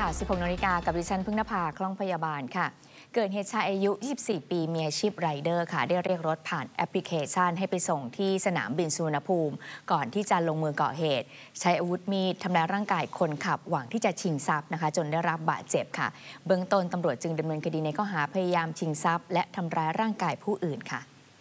16 นาฬิกากับดิฉันพึ่งนภาคล่องพยาบาลค่ะเกิดเหตุชายอายุ 24 ปีมีอาชีพไรเดอร์ค่ะได้เรียกรถผ่านแอปพลิเคชันให้ไปส่งที่สนามบินสุวรรณภูมิก่อนที่จะลงมือก่อเหตุใช้อาวุธมีดทำร้ายร่างกายคนขับหวังที่จะชิงทรัพย์นะคะจนได้รับบาดเจ็บค่ะเบื้องต้นตำรวจจึงดำเนินคดีในข้อหาพยายามชิงทรัพย์และทำร้ายร่างกายผู้อื่นค่ะ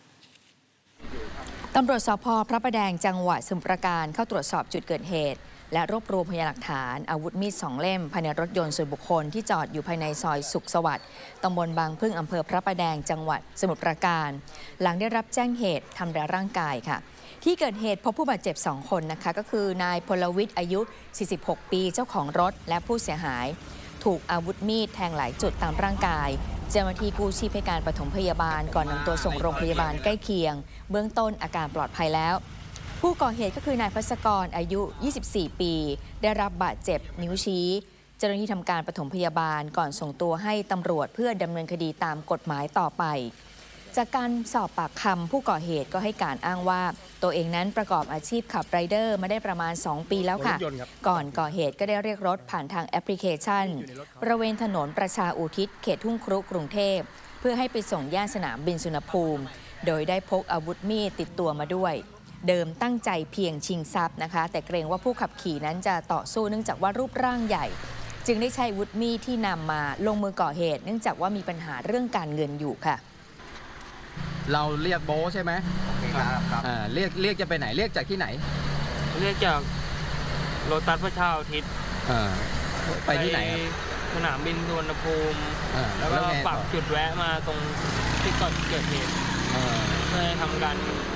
ตำรวจสภ.พระประแดงจังหวัดสมุทรปราการเข้าตรวจสอบจุดเกิดเหตุและรวบรวมพยานหลักฐานอาวุธมีด2 เล่มภายในรถยนต์ส่วนบุคคลที่จอดอยู่ภายในซอยสุขสวัสดิ์ตำบลบางพึ่งอำเภอพระประแดงจังหวัดสมุทรปราการหลังได้รับแจ้งเหตุทำร้ายร่างกายค่ะที่เกิดเหตุพบผู้บาดเจ็บ2 คนนะคะก็คือนายพลวิทย์อายุ 46 ปีเจ้าของรถและผู้เสียหายถูกอาวุธมีดแทงหลายจุดตามร่างกายเจ้าหน้าที่กู้ชีพให้การปฐมพยาบาลก่อนนำตัวส่งโรงพยาบาลใกล้เคียงเบื้องต้นอาการปลอดภัยแล้วผู้ก่อเหตุก็คือนายภัสกรอายุ 24 ปีได้รับบาดเจ็บนิ้วชี้เจ้าหน้าที่ทำการปฐมพยาบาลก่อนส่งตัวให้ตำรวจเพื่อดำเนินคดีตามกฎหมายต่อไปจากการสอบปากคำผู้ก่อเหตุก็ให้การอ้างว่าตัวเองนั้นประกอบอาชีพขับไรเดอร์มาได้ประมาณ2 ปีแล้วค่ะก่อนก่อเหตุก็ได้เรียกรถผ่านทางแอปพลิเคชันบริเวณถนนประชาอุทิศเขตทุ่งครุกรุงเทพเพื่อให้ไปส่งย่านสนามบินสุวรรณภูมิโดยได้พกอาวุธมีดติดตัวมาด้วยเดิมตั้งใจเพียงชิงทรัพย์นะคะแต่เกรงว่าผู้ขับขี่นั้นจะต่อสู้เนื่องจากว่ารูปร่างใหญ่จึงได้ใช้อาวุธมีดที่นำมาลงมือก่อเหตุเนื่องจากว่ามีปัญหาเรื่องการเงินอยู่ค่ะเราเรียกโบ๊ใช่ไหมครับเรียกจะไปไหนเรียกจากที่ไหนเรียกจากโลตัสพระชาอุทิศไปที่ไหนสนามบินสุวรรณภูมิแล้วก็ปักจุดแวะมาตรงที่ก่อนเกิดเหตุเพื่อทำการ